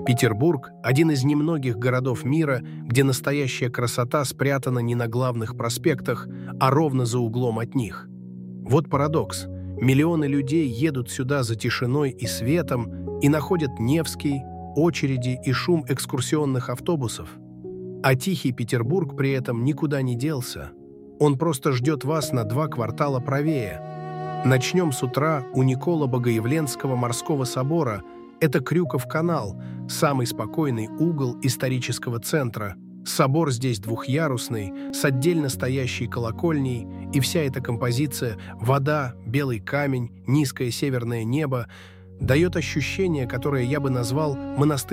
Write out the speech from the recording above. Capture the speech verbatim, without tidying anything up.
Петербург – один из немногих городов мира, где настоящая красота спрятана не на главных проспектах, а ровно за углом от них. Вот парадокс. Миллионы людей едут сюда за тишиной и светом и находят Невский, очереди и шум экскурсионных автобусов. А тихий Петербург при этом никуда не делся. Он просто ждет вас на два квартала правее. Начнем с утра у Никола Богоявленского морского собора. Это Крюков канал, самый спокойный угол исторического центра. Собор здесь двухъярусный, с отдельно стоящей колокольней, и вся эта композиция – вода, белый камень, низкое северное небо – дает ощущение, которое я бы назвал монастырским.